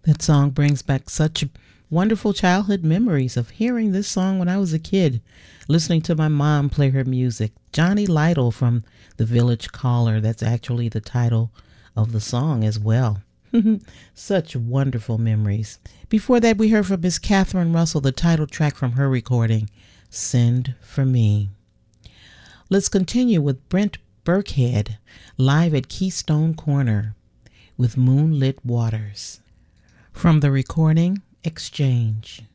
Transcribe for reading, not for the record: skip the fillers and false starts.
That song brings back such wonderful childhood memories of hearing this song when I was a kid, listening to my mom play her music. Johnny Lytle from The Village Caller, that's actually the title of the song as well. Such wonderful memories. Before that, we heard from Miss Catherine Russell, the title track from her recording, Send for Me. Let's continue with Brent Burkhead, live at Keystone Corner with Moonlit Waters. From the recording, Exchange.